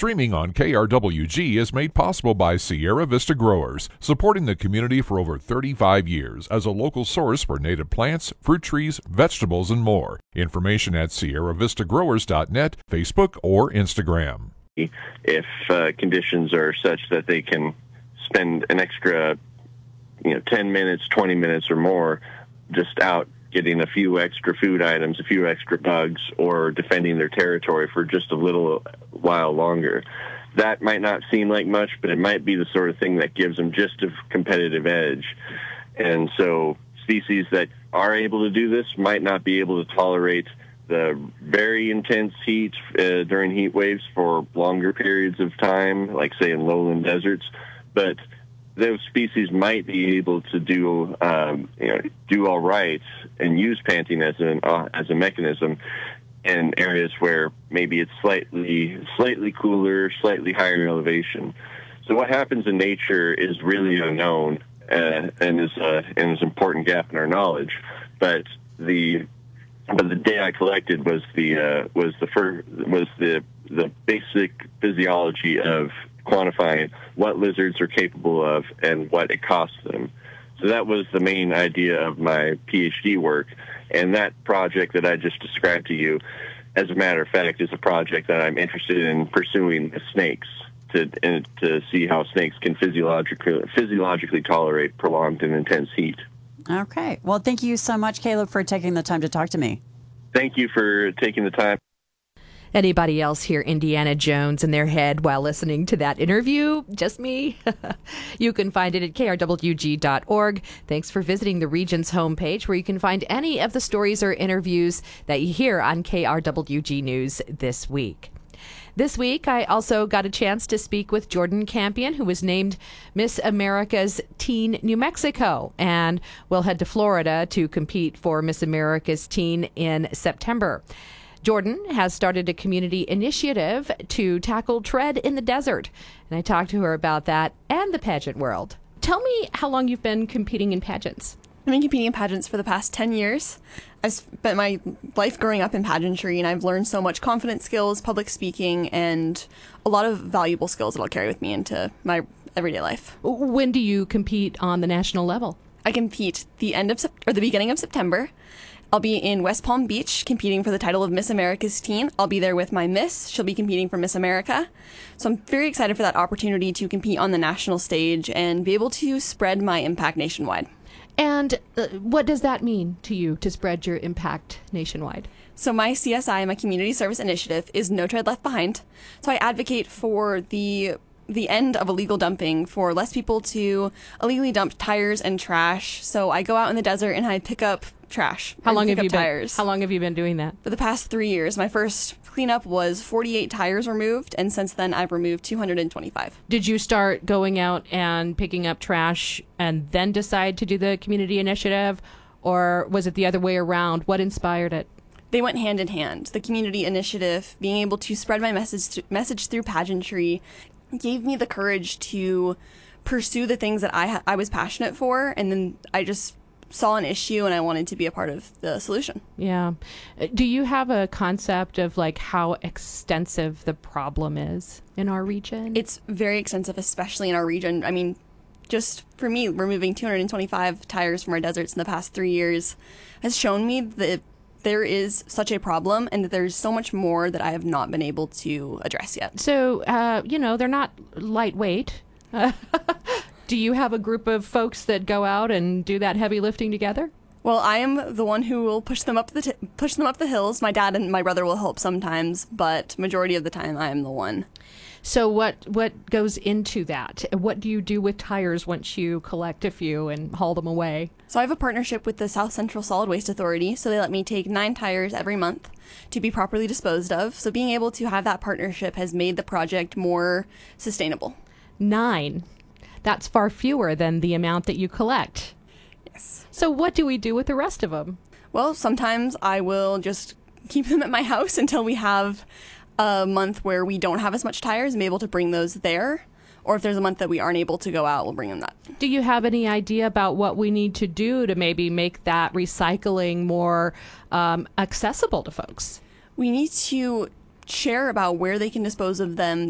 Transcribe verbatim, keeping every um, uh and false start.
Streaming on K R W G is made possible by Sierra Vista Growers, supporting the community for over thirty-five years as a local source for native plants, fruit trees, vegetables, and more. Information at sierra vista growers dot net, Facebook, or Instagram. If uh, conditions are such that they can spend an extra, you know, ten minutes, twenty minutes or more just out getting a few extra food items, a few extra bugs, or defending their territory for just a little while longer. That might not seem like much, but it might be the sort of thing that gives them just a competitive edge. And so species that are able to do this might not be able to tolerate the very intense heat uh, during heat waves for longer periods of time, like, say, in lowland deserts. But those species might be able to do, um, you know, do all right and use panting as an uh, as a mechanism in areas where maybe it's slightly slightly cooler, slightly higher elevation. So what happens in nature is really unknown uh, and is uh, and is an important gap in our knowledge. But the but the data I collected was the uh, was the fir- was the the basic physiology of quantifying what lizards are capable of and what it costs them. So that was the main idea of my PhD work. And that project that I just described to you, as a matter of fact, is a project that I'm interested in pursuing with snakes to and to see how snakes can physiologically physiologically tolerate prolonged and intense heat. Okay. Well, thank you so much, Caleb, for taking the time to talk to me. Thank you for taking the time. Anybody else hear Indiana Jones in their head while listening to that interview? Just me? You can find it at K R W G dot org. Thanks for visiting the Region's homepage, where you can find any of the stories or interviews that you hear on K R W G News this week. This week, I also got a chance to speak with Jordan Campion, who was named Miss America's Teen New Mexico, and will head to Florida to compete for Miss America's Teen in September. Jordan has started a community initiative to tackle tread in the desert, and I talked to her about that and the pageant world. Tell me how long you've been competing in pageants. I've been competing in pageants for the past ten years. I've spent my life growing up in pageantry, and I've learned so much confidence skills, public speaking, and a lot of valuable skills that I'll carry with me into my everyday life. When do you compete on the national level? I compete the end of sep- or the beginning of September. I'll be in West Palm Beach competing for the title of Miss America's Teen. I'll be there with my Miss. She'll be competing for Miss America. So I'm very excited for that opportunity to compete on the national stage and be able to spread my impact nationwide. And uh, what does that mean to you, to spread your impact nationwide? So my C S I, my Community Service Initiative, is No Tread Left Behind. So I advocate for the the end of illegal dumping, for less people to illegally dump tires and trash. So I go out in the desert and I pick up trash. How long pick have you up tires. been? How long have you been doing that? For the past three years. My first cleanup was forty-eight tires removed, and since then I've removed two hundred twenty-five. Did you start going out and picking up trash and then decide to do the community initiative, or was it the other way around? What inspired it? They went hand in hand. The community initiative, being able to spread my message th- message through pageantry, gave me the courage to pursue the things that I ha- I was passionate for, and then I just saw an issue and I wanted to be a part of the solution. Yeah. Do you have a concept of like how extensive the problem is in our region? It's very extensive, especially in our region. I mean, just for me, removing two hundred twenty-five tires from our deserts in the past three years has shown me that there is such a problem and that there's so much more that I have not been able to address yet. So, uh, you know, they're not lightweight. Do you have a group of folks that go out and do that heavy lifting together? Well, I am the one who will push them up the t- push them up the hills. My dad and my brother will help sometimes, but majority of the time I am the one. So what what goes into that? What do you do with tires once you collect a few and haul them away? So I have a partnership with the South Central Solid Waste Authority, so they let me take nine tires every month to be properly disposed of. So being able to have that partnership has made the project more sustainable. Nine. That's far fewer than the amount that you collect. Yes. So what do we do with the rest of them? Well, sometimes I will just keep them at my house until we have a month where we don't have as much tires and be able to bring those there. Or if there's a month that we aren't able to go out, we'll bring them that. Do you have any idea about what we need to do to maybe make that recycling more um, accessible to folks? We need to share about where they can dispose of them